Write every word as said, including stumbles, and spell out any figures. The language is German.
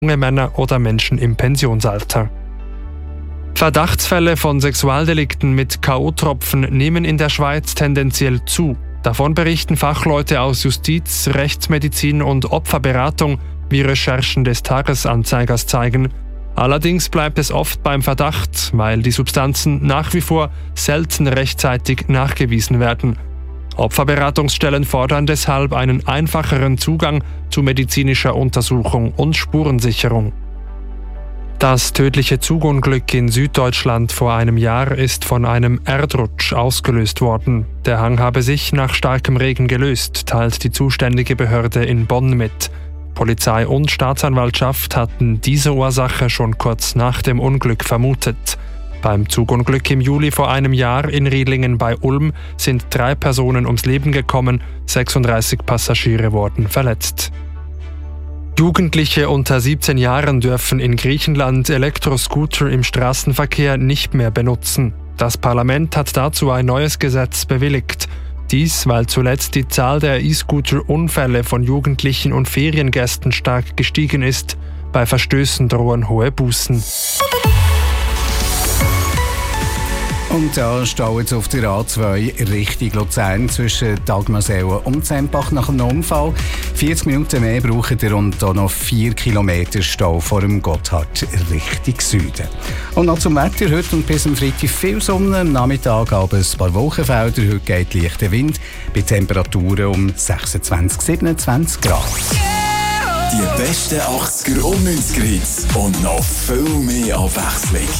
junge Männer oder Menschen im Pensionsalter. Verdachtsfälle von Sexualdelikten mit K O-Tropfen nehmen in der Schweiz tendenziell zu. Davon berichten Fachleute aus Justiz, Rechtsmedizin und Opferberatung, wie Recherchen des Tagesanzeigers zeigen. Allerdings bleibt es oft beim Verdacht, weil die Substanzen nach wie vor selten rechtzeitig nachgewiesen werden. Opferberatungsstellen fordern deshalb einen einfacheren Zugang zu medizinischer Untersuchung und Spurensicherung. Das tödliche Zugunglück in Süddeutschland vor einem Jahr ist von einem Erdrutsch ausgelöst worden. Der Hang habe sich nach starkem Regen gelöst, teilt die zuständige Behörde in Bonn mit. Polizei und Staatsanwaltschaft hatten diese Ursache schon kurz nach dem Unglück vermutet. Beim Zugunglück im Juli vor einem Jahr in Riedlingen bei Ulm sind drei Personen ums Leben gekommen, sechsunddreißig Passagiere wurden verletzt. Jugendliche unter siebzehn Jahren dürfen in Griechenland Elektroscooter im Straßenverkehr nicht mehr benutzen. Das Parlament hat dazu ein neues Gesetz bewilligt. Dies, weil zuletzt die Zahl der E-Scooter-Unfälle von Jugendlichen und Feriengästen stark gestiegen ist. Bei Verstößen drohen hohe Bußen. Und da staut es auf der A zwei Richtung Luzern zwischen Dagmarsellen und Sempach nach einem Unfall. vierzig Minuten mehr braucht ihr und hier noch vier Kilometer Stau vor dem Gotthard Richtung Süden. Und noch zum Wetter. Heute und bis am Freitag viel Sonne, am Nachmittag aber ein paar Wolkenfelder. Heute geht leichter Wind bei Temperaturen um sechsundzwanzig, siebenundzwanzig Grad. Die besten achtziger und neunziger Hits und noch viel mehr Abwechslung.